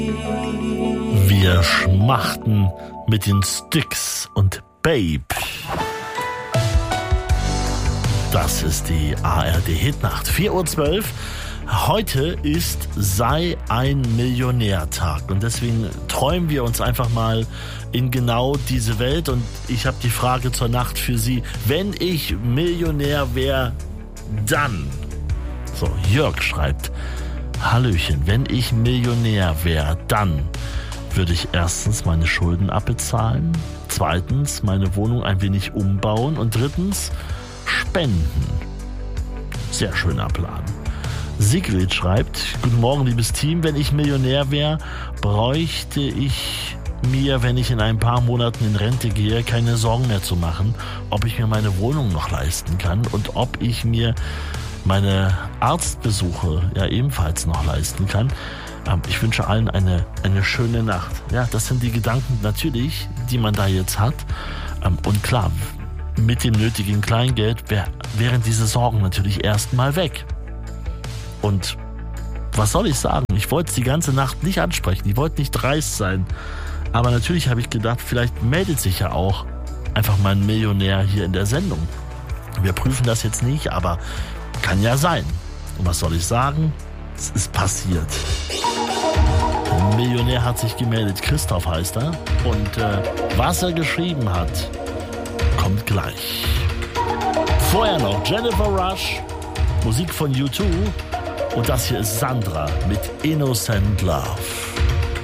Wir schmachten mit den Styx und Babe. Das ist die ARD-Hitnacht. 4:12 Uhr. Heute ist Sei ein Millionär-Tag. Und deswegen träumen wir uns einfach mal in genau diese Welt. Und ich habe die Frage zur Nacht für Sie. Wenn ich Millionär wäre, dann... So, Jörg schreibt: Hallöchen, wenn ich Millionär wäre, dann würde ich erstens meine Schulden abbezahlen, zweitens meine Wohnung ein wenig umbauen und drittens spenden. Sehr schöner Plan. Sigrid schreibt: Guten Morgen, liebes Team. Wenn ich Millionär wäre, bräuchte ich mir, wenn ich in ein paar Monaten in Rente gehe, keine Sorgen mehr zu machen, ob ich mir meine Wohnung noch leisten kann und ob ich mir meine Arztbesuche ja ebenfalls noch leisten kann. Ich wünsche allen eine schöne Nacht. Ja, das sind die Gedanken natürlich, die man da jetzt hat. Und klar, mit dem nötigen Kleingeld wären diese Sorgen natürlich erstmal weg. Und was soll ich sagen? Ich wollte es die ganze Nacht nicht ansprechen. Ich wollte nicht dreist sein. Aber natürlich habe ich gedacht, vielleicht meldet sich ja auch einfach mal ein Millionär hier in der Sendung. Wir prüfen das jetzt nicht, aber kann ja sein. Und was soll ich sagen? Es ist passiert. Ein Millionär hat sich gemeldet. Christoph heißt er. Und was er geschrieben hat, kommt gleich. Vorher noch Jennifer Rush, Musik von U2. Und das hier ist Sandra mit Innocent Love.